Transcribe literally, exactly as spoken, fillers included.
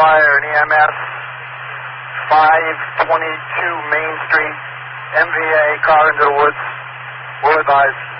fire and E M S, five twenty-two Main Street, M V A, car into the woods. Will advise.